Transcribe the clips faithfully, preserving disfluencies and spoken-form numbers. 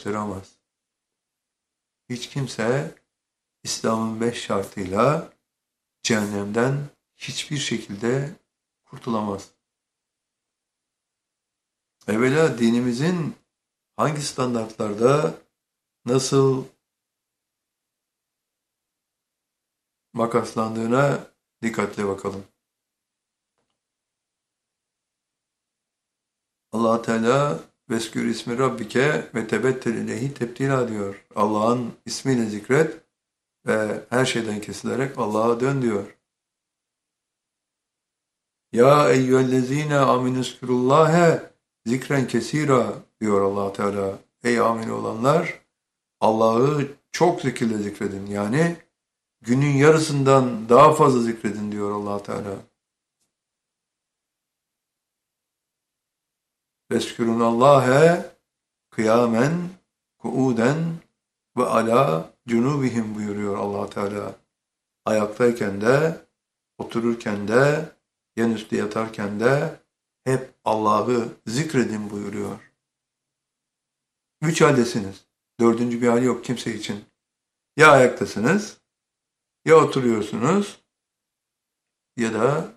ulaştıramaz. Hiç kimse İslam'ın beş şartıyla cehennemden hiçbir şekilde kurtulamaz. Evvela dinimizin hangi standartlarda nasıl makaslandığına dikkatle bakalım. Allah Teala veskür ismi Rabbike ve tebettel ileyhi tebdila diyor. Allah'ın ismiyle zikret ve her şeyden kesilerek Allah'a dön diyor. Ya eyyühellezine aminüskürullâhe zikren kesira diyor Allah Teala. Ey amin olanlar, Allah'ı çok zikirle zikredin. Yani günün yarısından daha fazla zikredin diyor Allah Teala. Veskürunallâhe kıyamen, kuuden ve ala cunubihim buyuruyor Allah Teala. Ayaktayken de, otururken de, yan üstü yatarken de hep Allah'ı zikredin buyuruyor. Üç haldesiniz. Dördüncü bir hal yok kimse için. Ya ayaktasınız, ya oturuyorsunuz, ya da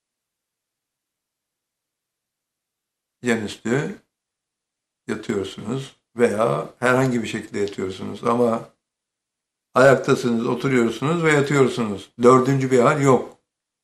yan üstü yatıyorsunuz veya herhangi bir şekilde yatıyorsunuz. Ama ayaktasınız, oturuyorsunuz ve yatıyorsunuz. Dördüncü bir hal yok.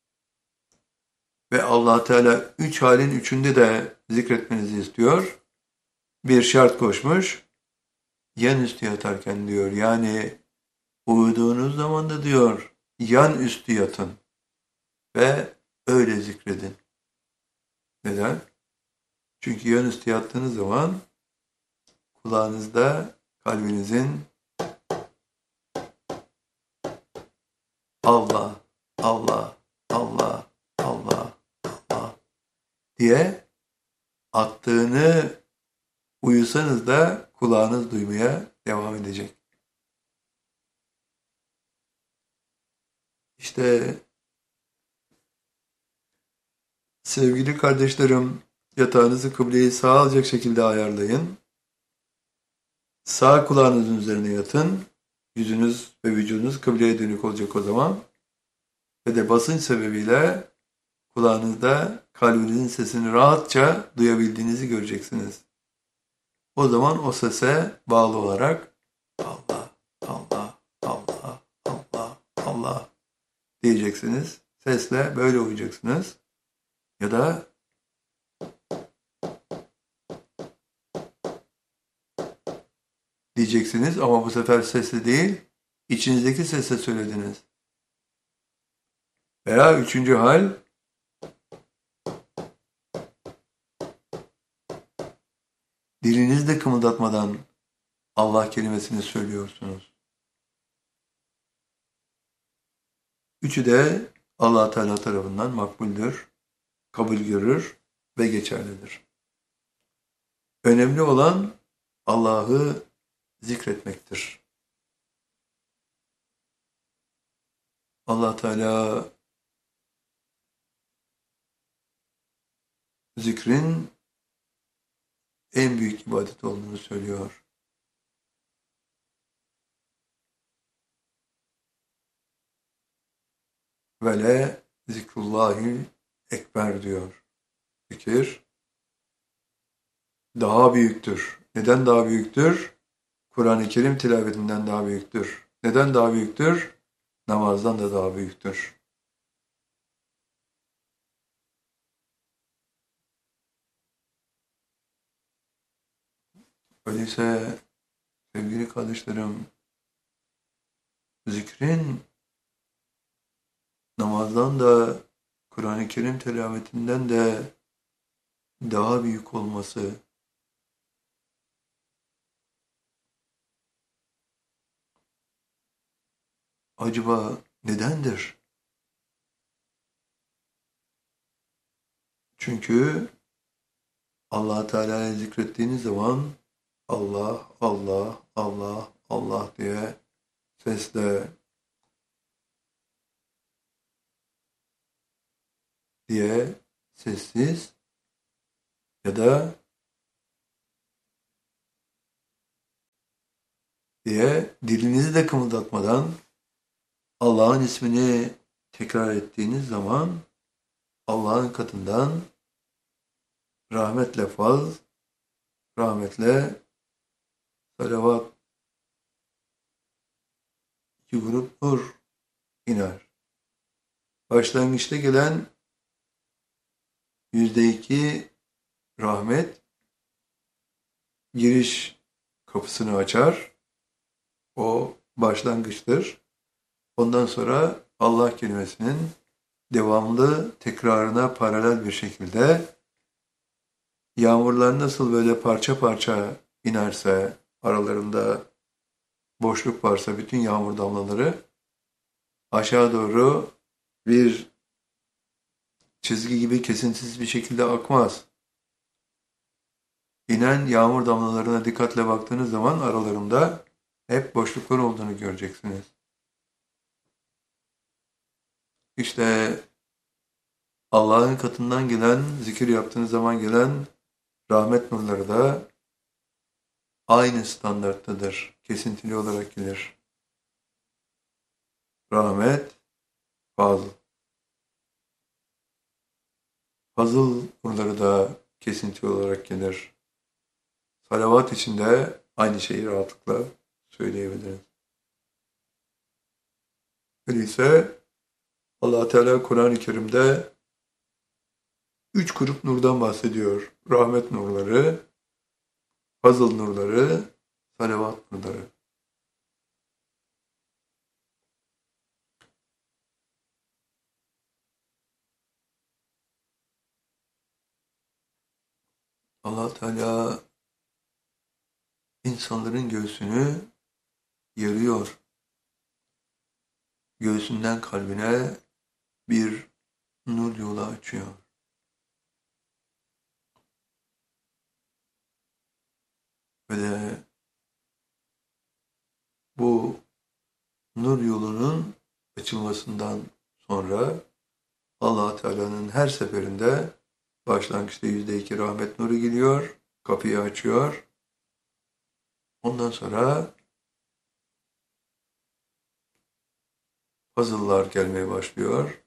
Ve Allah Teala üç halin üçünde de zikretmenizi istiyor. Bir şart koşmuş. Yan üstü yatarken diyor. Yani uyuduğunuz zaman da diyor yan üstü yatın ve öyle zikredin. Neden? Çünkü yan üstü yattığınız zaman kulağınızda kalbinizin Allah, Allah, Allah, Allah, Allah diye attığını uyusanız da kulağınız duymaya devam edecek. İşte sevgili kardeşlerim, yatağınızı kıbleye sağa alacak şekilde ayarlayın. Sağ kulağınızın üzerine yatın. Yüzünüz ve vücudunuz kıbleye dönük olacak o zaman. Ve de basınç sebebiyle kulağınızda kalbinizin sesini rahatça duyabildiğinizi göreceksiniz. O zaman o sese bağlı olarak Allah, Allah, Allah, Allah, Allah diyeceksiniz. Sesle böyle uyuyacaksınız. Ya da diyeceksiniz ama bu sefer sesle değil, içinizdeki sesle söylediniz. Veya üçüncü hal, dilinizle kımıldatmadan Allah kelimesini söylüyorsunuz. Üçü de Allah Teala tarafından makbuldür, kabul görür ve geçerlidir. Önemli olan Allah'ı zikretmektir. Allah Teala zikrin en büyük ibadet olduğunu söylüyor. Ve le zikrullahi ekber diyor. Zikir daha büyüktür. Neden daha büyüktür? Kur'an-ı Kerim tilavetinden daha büyüktür. Neden daha büyüktür? Namazdan da daha büyüktür. Öyleyse sevgili kardeşlerim, zikrin namazdan da Kur'an-ı Kerim tilavetinden de daha büyük olması acaba nedendir? Çünkü Allah Teala'yı zikrettiğiniz zaman Allah, Allah, Allah, Allah diye sesle diye sessiz ya da diye dilinizi de kımıldatmadan Allah'ın ismini tekrar ettiğiniz zaman Allah'ın katından rahmetle faz, rahmetle salavat, iki grup nur iner. Başlangıçta gelen yüzde iki rahmet giriş kapısını açar. O başlangıçtır. Ondan sonra Allah kelimesinin devamlı tekrarına paralel bir şekilde yağmurlar nasıl böyle parça parça inerse, aralarında boşluk varsa bütün yağmur damlaları aşağı doğru bir çizgi gibi kesintisiz bir şekilde akmaz. İnen yağmur damlalarına dikkatle baktığınız zaman aralarında hep boşluklar olduğunu göreceksiniz. İşte Allah'ın katından gelen, zikir yaptığınız zaman gelen rahmet nurları da aynı standarttadır. Kesintili olarak gelir. Rahmet, fazl. Fazıl nurları da kesintili olarak gelir. Salavat içinde aynı şeyi rahatlıkla söyleyebiliriz. Öyleyse Allah Teala Kur'an-ı Kerim'de üç grup nurdan bahsediyor. Rahmet nurları, fazıl nurları, salavat nurları. Allah Teala insanların göğsünü yarıyor. Göğsünden kalbine bir nur yolu açıyor. Ve de bu nur yolunun açılmasından sonra Allah Teala'nın her seferinde başlangıçta yüzde iki rahmet nuru geliyor, kapıyı açıyor. Ondan sonra fazıllar gelmeye başlıyor.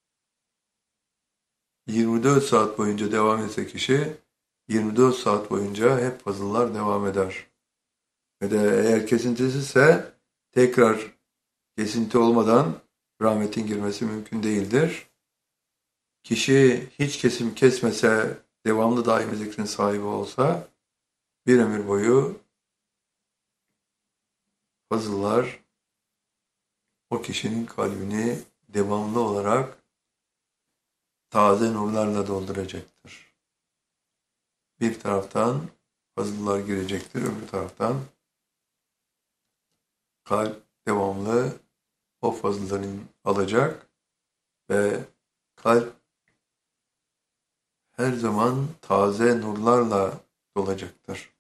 yirmi dört saat boyunca devam etse kişi, yirmi dört saat boyunca hep fazıllar devam eder. Ve de eğer kesintisizse tekrar kesinti olmadan rahmetin girmesi mümkün değildir. Kişi hiç kesim kesmese, devamlı daimi zikrin sahibi olsa, bir ömür boyu fazıllar o kişinin kalbini devamlı olarak taze nurlarla dolduracaktır. Bir taraftan fazıllar girecektir, öbür taraftan kalp devamlı o fazılların alacak ve kalp her zaman taze nurlarla dolacaktır.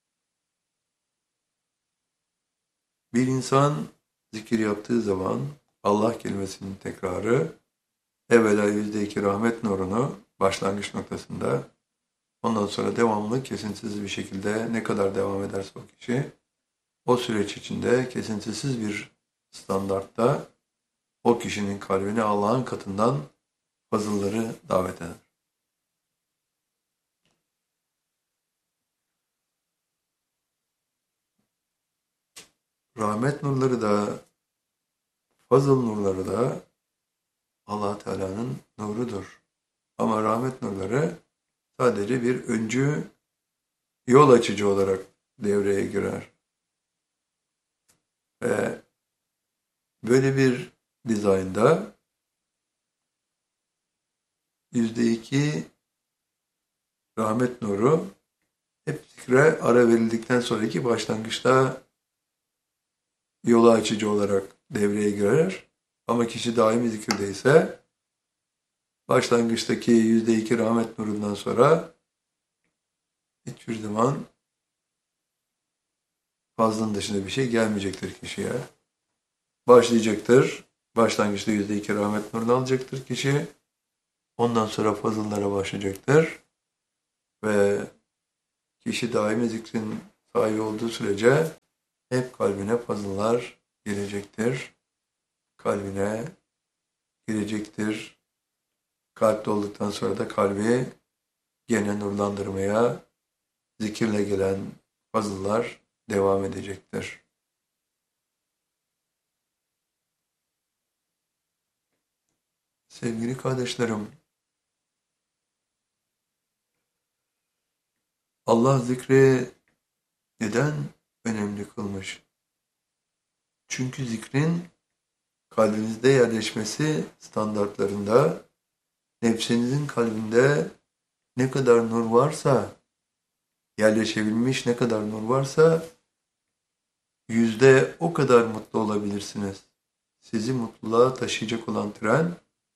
Bir insan zikir yaptığı zaman Allah kelimesinin tekrarı evvela yüzde iki rahmet nurunu başlangıç noktasında, ondan sonra devamlı kesintisiz bir şekilde ne kadar devam ederse o kişi o süreç içinde kesintisiz bir standartta o kişinin kalbine Allah'ın katından fazılları davet eder. Rahmet nurları da, fazıl nurları da Allah Teala'nın nurudur. Ama rahmet nurları sadece bir öncü, yol açıcı olarak devreye girer. Ve böyle bir dizaynda yüzde iki rahmet nuru hep zikre ara verildikten sonraki başlangıçta yolu açıcı olarak devreye girer. Ama kişi daimi zikirdeyse başlangıçtaki yüzde iki rahmet nurundan sonra hiçbir zaman fazlının dışında bir şey gelmeyecektir kişiye. Başlayacaktır. Başlangıçta yüzde iki rahmet nurunu alacaktır kişi. Ondan sonra fazıllara başlayacaktır. Ve kişi daimi zikrin sahibi olduğu sürece hep kalbine puzzle'lar gelecektir. Kalbine girecektir. Kalpte olduktan sonra da kalbi gene nurlandırmaya zikirle gelen puzzle'lar devam edecektir. Sevgili kardeşlerim, Allah zikri neden önemli kılmış? Çünkü zikrin kalbinizde yerleşmesi standartlarında, nefsinizin kalbinde ne kadar nur varsa, yerleşebilmiş ne kadar nur varsa, yüzde o kadar mutlu olabilirsiniz. Sizi mutluluğa taşıyacak olan tren,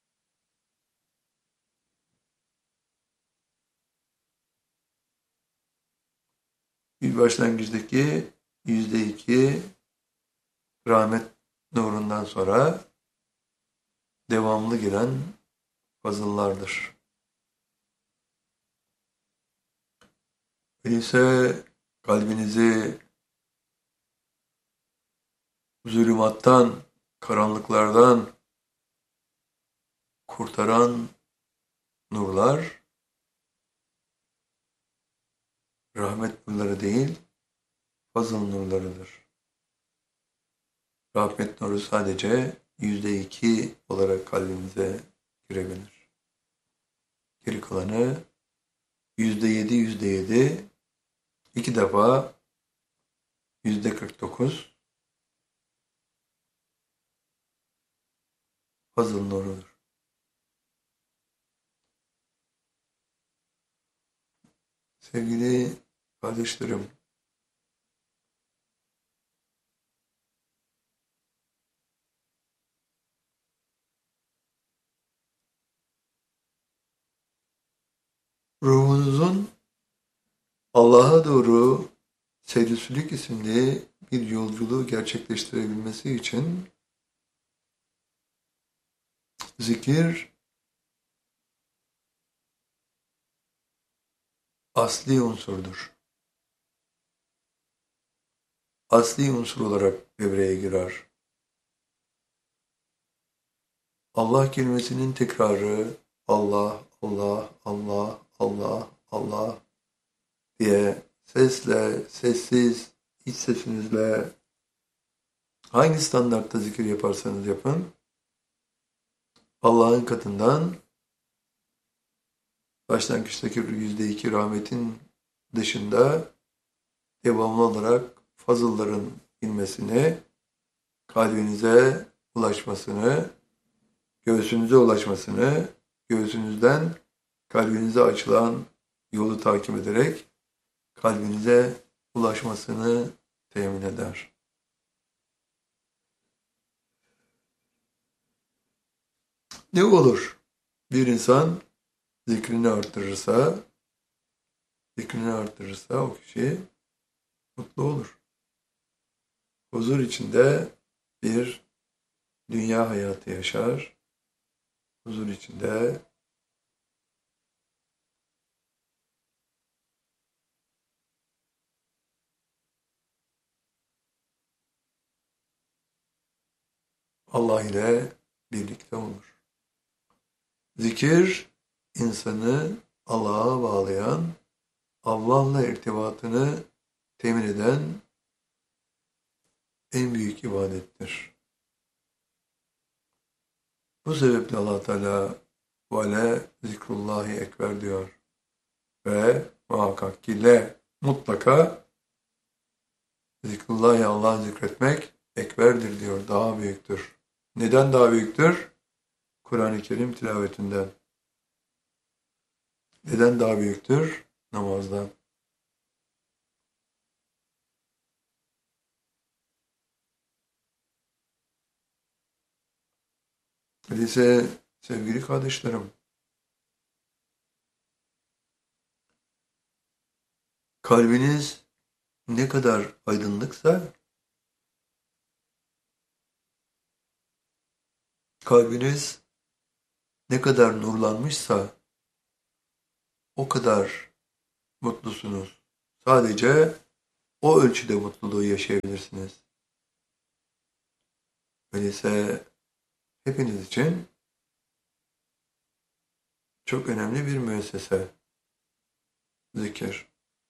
bir başlangıçtaki yüzde iki rahmet nurundan sonra devamlı gelen puzzle'lardır. Öyleyse kalbinizi zulümattan, karanlıklardan kurtaran nurlar, rahmet nurları değil, puzzle nurlarıdır. Rahmet nuru sadece yüzde iki olarak kalbimize girebilir. Geri kalanı yüzde yedi, yüzde yedi, iki defa yüzde kırk dokuz puzzle nurudur. Sevgili kardeşlerim, ruhunuzun Allah'a doğru Seydüsülük isimli bir yolculuğu gerçekleştirebilmesi için zikir asli unsurdur. Asli unsur olarak devreye girer. Allah kelimesinin tekrarı Allah, Allah, Allah, Allah, Allah diye sesle, sessiz, iç sesinizle hangi standartta zikir yaparsanız yapın, Allah'ın katından başlangıçtaki yüzde iki rahmetin dışında devamlı olarak fazılların inmesini, kalbinize ulaşmasını, göğsünüze ulaşmasını, göğsünüzden kalbinize açılan yolu takip ederek kalbinize ulaşmasını temin eder. Ne olur? Bir insan zikrini arttırırsa, zikrini arttırırsa o kişi mutlu olur. Huzur içinde bir dünya hayatı yaşar. Huzur içinde Allah ile birlikte olur. Zikir, insanı Allah'a bağlayan, Allah'la irtibatını temin eden en büyük ibadettir. Bu sebeple Allah Teala vele zikrullahi ekber diyor. Ve muhakkak ki le mutlaka zikrullahi Allah'ı zikretmek ekberdir diyor. Daha büyüktür. Neden daha büyüktür? Kur'an-ı Kerim tilavetinden. Neden daha büyüktür? Namazdan. Öyleyse sevgili kardeşlerim, kalbiniz ne kadar aydınlıksa, kalbiniz ne kadar nurlanmışsa o kadar mutlusunuz. Sadece o ölçüde mutluluğu yaşayabilirsiniz. Öyleyse hepiniz için çok önemli bir müessese zikir.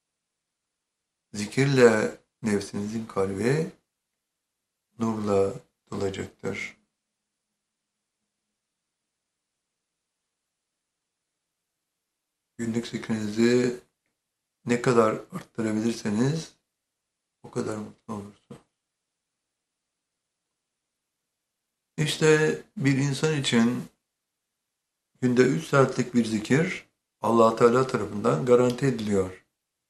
Zikirle nefsinizin kalbi nurla dolacaktır. Günlük zikrinizi ne kadar arttırabilirseniz o kadar mutlu olursunuz. İşte bir insan için günde üç saatlik bir zikir Allah Teala tarafından garanti ediliyor.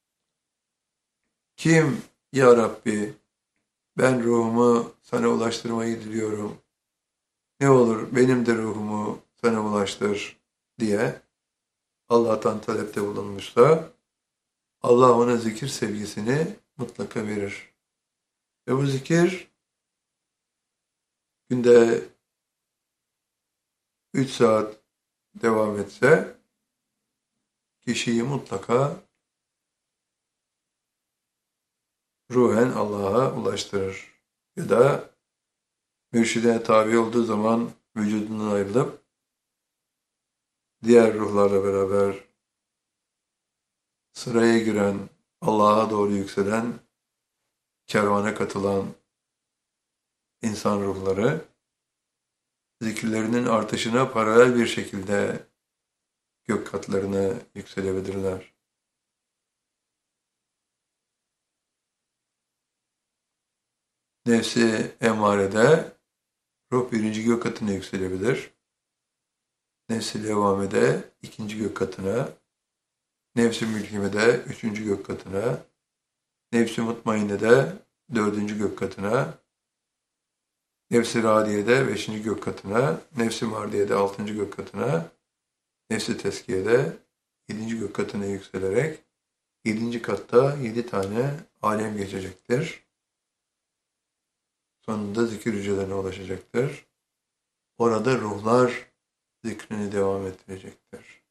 Kim ya Rabbi ben ruhumu sana ulaştırmayı diliyorum. Ne olur benim de ruhumu sana ulaştır diye Allah'tan talepte bulunmuşsa Allah ona zikir sevgisini mutlaka verir. Ve bu zikir günde üç saat devam etse kişiyi mutlaka ruhen Allah'a ulaştırır. Ya da mürşidine tabi olduğu zaman vücudundan ayrılıp diğer ruhlarla beraber sıraya giren, Allah'a doğru yükselen, kervana katılan insan ruhları zikirlerinin artışına paralel bir şekilde gök katlarına yükselebilirler. Nefsi emarede ruh birinci gök katına yükselebilir. Nefsi levamede ikinci gök katına, nefsi mülkimede üçüncü gök katına, nefsi mutmainnede dördüncü gök katına, nefsi radiyede beşinci gök katına, nefsi mardiyede altıncı gök katına, nefsi teskiyede yedinci gök katına yükselerek yedinci katta yedi tane alem geçecektir. Sonunda zikir hücrelerine ulaşacaktır. Orada ruhlar zikrini devam ettirecektir.